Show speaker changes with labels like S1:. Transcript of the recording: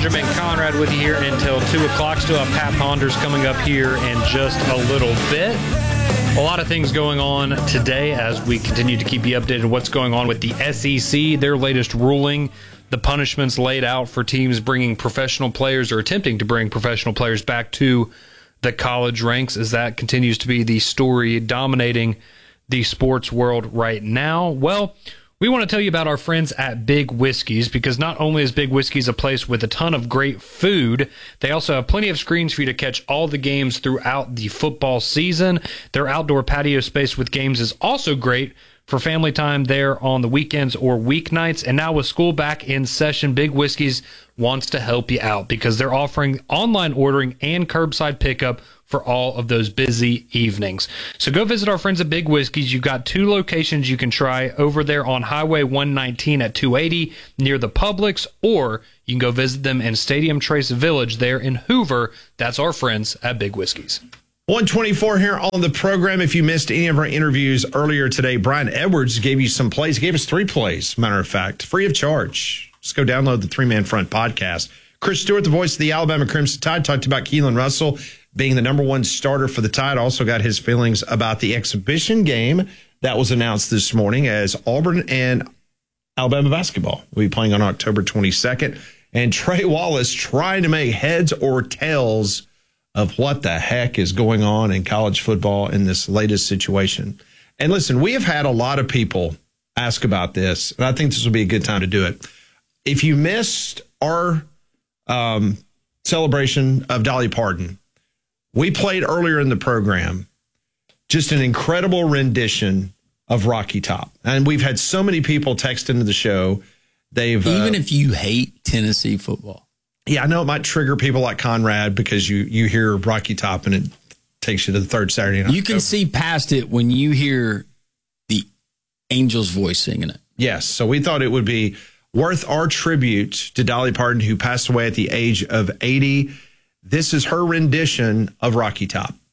S1: Benjamin Conrad with you here until 2 o'clock. Still have Pat Ponders coming up here in just a little bit. A lot of things going on today as we continue to keep you updated on what's going on with the SEC, their latest ruling, the punishments laid out for teams bringing professional players or attempting to bring professional players back to the college ranks, as that continues to be the story dominating the sports world right now. Well, we want to tell you about our friends at Big Whiskey's, because not only is Big Whiskey's a place with a ton of great food, they also have plenty of screens for you to catch all the games throughout the football season. Their outdoor patio space with games is also great for family time there on the weekends or weeknights. And now with school back in session, Big Whiskey's wants to help you out because they're offering online ordering and curbside pickup for all of those busy evenings. So go visit our friends at Big Whiskey's. You've got 2 locations you can try over there on Highway 119 at 280 near the Publix, or you can go visit them in Stadium Trace Village there in Hoover. That's our friends at Big Whiskey's.
S2: 124 here on the program. If you missed any of our interviews earlier today, Brian Edwards gave you some plays. He gave us 3 plays, matter of fact, free of charge. Just go download the 3 Man Front podcast. Chris Stewart, the voice of the Alabama Crimson Tide, talked about Keelan Russell being the #1 starter for the Tide. Also got his feelings about the exhibition game that was announced this morning, as Auburn and Alabama basketball will be playing on October 22nd. And Trey Wallace trying to make heads or tails of what the heck is going on in college football in this latest situation. And listen, we have had a lot of people ask about this, and I think this will be a good time to do it. If you missed our celebration of Dolly Parton, we played earlier in the program just an incredible rendition of Rocky Top. And we've had so many people text into the show. They've
S3: even if you hate Tennessee football.
S2: Yeah, I know it might trigger people like Conrad because you hear Rocky Top and it takes you to the third Saturday night.
S3: You can see past it when you hear the angel's voice singing it.
S2: Yes, so we thought it would be worth our tribute to Dolly Parton, who passed away at the age of 80. This is her rendition of Rocky Top.